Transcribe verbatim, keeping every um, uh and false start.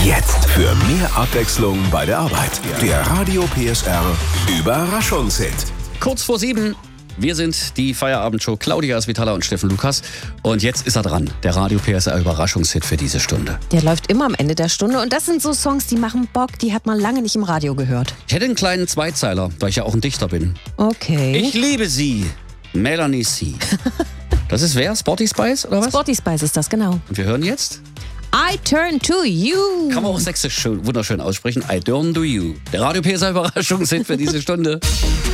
Jetzt für mehr Abwechslung bei der Arbeit. Der Radio P S R Überraschungshit. Kurz vor sieben. Wir sind die Feierabendshow Claudia Svitala und Steffen Lukas. Und jetzt ist er dran, der Radio P S R Überraschungshit für diese Stunde. Der läuft immer am Ende der Stunde und das sind so Songs, die machen Bock, die hat man lange nicht im Radio gehört. Ich hätte einen kleinen Zweizeiler, da ich ja auch ein Dichter bin. Okay. Ich liebe sie, Melanie C. Das ist wer? Sporty Spice oder was? Sporty Spice ist das, genau. Und wir hören jetzt? I turn to you. Kann man auch sächsisch schön, wunderschön aussprechen. I turn to you. Der Radio P S R Überraschungshit für diese Stunde.